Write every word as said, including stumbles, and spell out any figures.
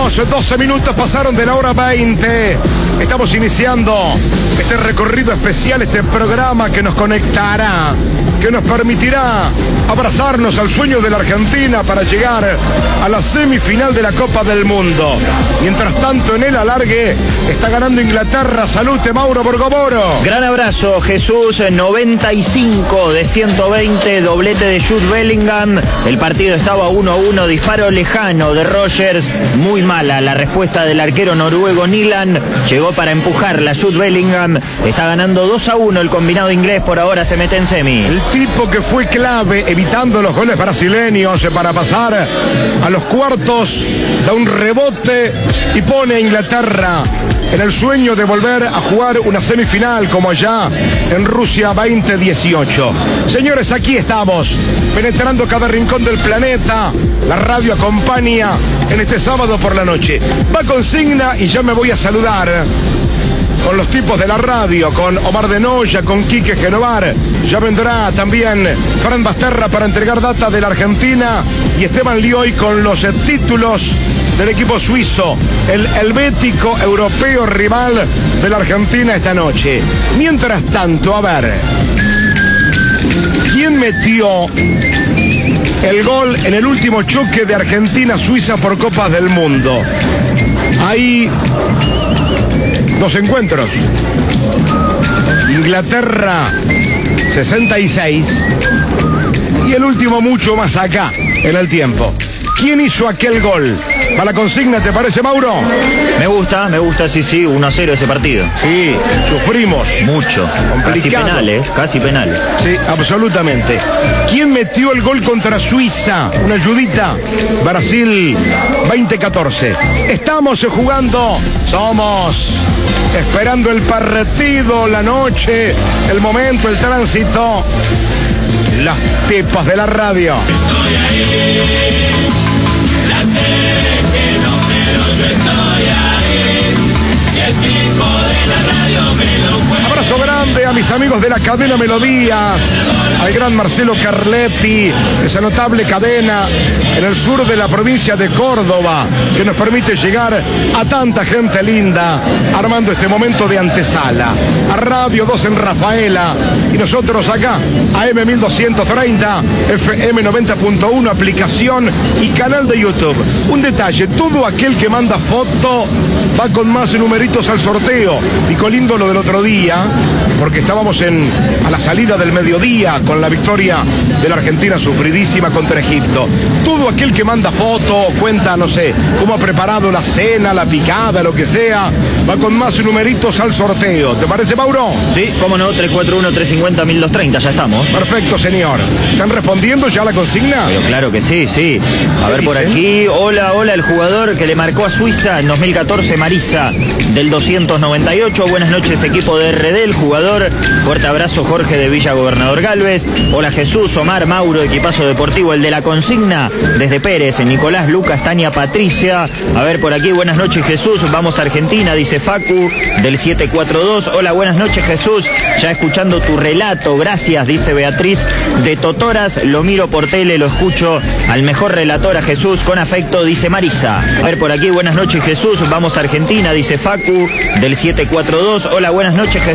Estamos, doce minutos pasaron de la hora veinte. Estamos iniciando este recorrido especial, este programa que nos conectará, que nos permitirá abrazarnos al sueño de la Argentina para llegar a la semifinal de la Copa del Mundo. Mientras tanto, en el alargue está ganando Inglaterra. Salute, Mauro Borgomoro. Gran abrazo, Jesús. noventa y cinco de ciento veinte, doblete de Jude Bellingham. El partido estaba uno a uno, disparo lejano de Rogers. Muy mala la respuesta del arquero noruego Nilan. Llegó para empujarla Jude Bellingham. Está ganando dos a uno el combinado inglés. Por ahora se mete en semis. El tipo que fue clave evitando los goles brasileños para pasar a los cuartos, da un rebote y pone a Inglaterra en el sueño de volver a jugar una semifinal como allá en Rusia veinte dieciocho. Señores, aquí estamos, penetrando cada rincón del planeta. La radio acompaña en este sábado por la noche. Va consigna y ya me voy a saludar con los tipos de la radio, con Omar de Noya, con Quique Genovar. Ya vendrá también Fran Basterra para entregar data de la Argentina y Esteban Lioy con los eh, títulos del equipo suizo, el helvético europeo rival de la Argentina esta noche. Mientras tanto, a ver, ¿quién metió el gol en el último choque de Argentina-Suiza por Copas del Mundo? Hay dos encuentros. Inglaterra sesenta y seis y el último mucho más acá en el tiempo. ¿Quién hizo aquel gol? Para la consigna, ¿te parece, Mauro? Me gusta, me gusta, sí, sí, uno a cero ese partido. Sí, sufrimos. Mucho. Complicado. Casi penales, casi penales. Sí, absolutamente. ¿Quién metió el gol contra Suiza? Una ayudita. Brasil veinte catorce. Estamos jugando, somos esperando el partido, la noche, el momento, el tránsito. Las tipas de la radio. Estoy ahí, ya sé que no, pero yo estoy ahí. Si el tipo de la radio me lo puede. Abrazo grande a mis amigos de la cadena Melodías, al gran Marcelo Carletti, esa notable cadena en el sur de la provincia de Córdoba, que nos permite llegar a tanta gente linda, armando este momento de antesala. A Radio dos en Rafaela, y nosotros acá, a M mil doscientos treinta, F M noventa punto uno, aplicación y canal de YouTube. Un detalle, todo aquel que manda foto va con más numeritos al sorteo. Pico lindo lo del otro día, porque estábamos en, a la salida del mediodía con la victoria de la Argentina sufridísima contra Egipto. Todo aquel que manda foto, cuenta, no sé, cómo ha preparado la cena, la picada, lo que sea, va con más numeritos al sorteo. ¿Te parece, Mauro? Sí, cómo no, tres cuatro uno, tres cinco cero, mil doscientos treinta, ya estamos. Perfecto, señor. ¿Están respondiendo ya a la consigna? Pero claro que sí, sí. A ver por aquí, hola, hola, el jugador que le marcó a Suiza en dos mil catorce, Marisa, del doscientos noventa y ocho. Buenas noches, equipo de R D, el jugador. Fuerte abrazo, Jorge de Villa Gobernador Galvez. Hola, Jesús, Omar, Mauro, equipazo deportivo, el de la consigna, desde Pérez, Nicolás, Lucas, Tania, Patricia. A ver por aquí, buenas noches, Jesús. Vamos a Argentina, dice Facu, del siete cuatro dos. Hola, buenas noches, Jesús. Ya escuchando tu relato, gracias, dice Beatriz de Totoras. Lo miro por tele, lo escucho al mejor relator, a Jesús, con afecto, dice Marisa. A ver por aquí, buenas noches, Jesús. Vamos a Argentina, dice Facu, del siete cuatro dos. Hola, buenas noches, Jesús.